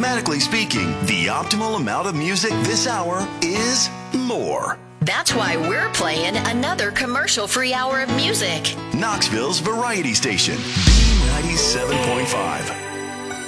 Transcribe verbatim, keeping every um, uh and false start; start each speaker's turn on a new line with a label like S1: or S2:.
S1: Mathematically speaking, the optimal amount of music this hour is more.
S2: That's why we're playing another commercial-free hour of music.
S1: Knoxville's Variety Station, B ninety-seven point five.